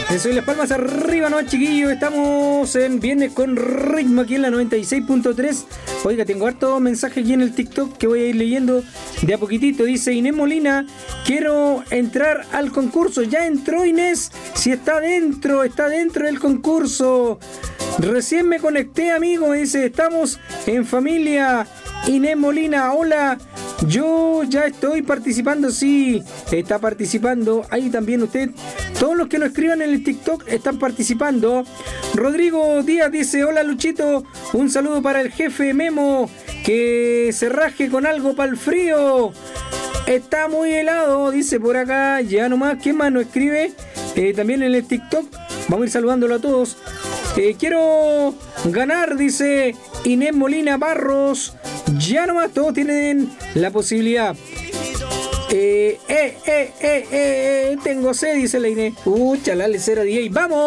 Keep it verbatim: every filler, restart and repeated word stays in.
Eso y las palmas arriba, ¿no, chiquillos? Estamos en Viernes con Ritmo aquí en la noventa y seis punto tres. Oiga, tengo harto mensaje aquí en el TikTok que voy a ir leyendo de a poquitito. Dice Inés Molina, quiero entrar al concurso. Ya entró Inés, si está dentro, está dentro del concurso. Recién me conecté, amigo, me dice, estamos en familia. Inés Molina, hola. Yo ya estoy participando, sí, está participando. Ahí también usted, todos los que nos escriban en el TikTok están participando. Rodrigo Díaz dice, hola Luchito, un saludo para el jefe Memo, que se raje con algo para el frío. Está muy helado, dice por acá. Ya nomás, ¿quién más nos escribe? Eh, también en el TikTok, vamos a ir saludándolo a todos. Eh, quiero ganar, dice Inés Molina Barros. Ya nomás, todos tienen la posibilidad. Eh, eh, eh, eh, eh, tengo sed, dice la Inés. Uh, chalale, cero D J. ¡Vamos!